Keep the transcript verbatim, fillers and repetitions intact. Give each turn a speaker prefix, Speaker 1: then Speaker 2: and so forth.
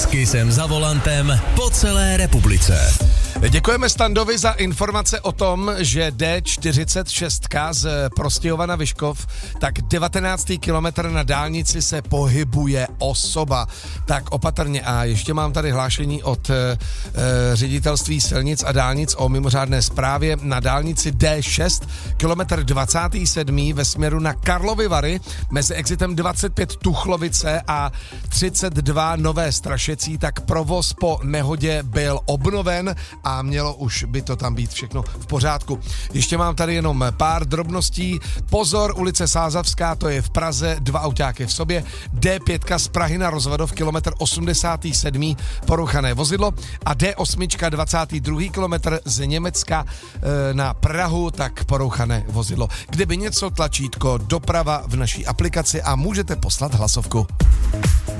Speaker 1: S Kissem za volantem po celé republice.
Speaker 2: Děkujeme Standovi za informace o tom, že D čtyřicet šest z Prostějova na Vyškov, tak devatenáctý kilometr na dálnici se pohybuje osoba. Tak opatrně. A ještě mám tady hlášení od e, ředitelství silnic a dálnic o mimořádné zprávě na dálnici D šest, kilometr dvacátý sedmý ve směru na Karlovy Vary, mezi exitem dvacet pět Tuchlovice a třicet dva Nové Strašecí, tak provoz po nehodě byl obnoven a mělo už by to tam být všechno v pořádku. Ještě mám tady jenom pár drobností. Pozor, ulice Sázavská, to je v Praze, dva autáky v sobě. D pět z Prahy na Rozvadov, kilometr osmdesátý sedmý poruchané vozidlo a D osm dvacátý druhý kilometr z Německa e, na Prahu, tak poruchané vozidlo. Kdyby něco, tlačítko doprava v naší aplikaci a můžete poslat hlasovku.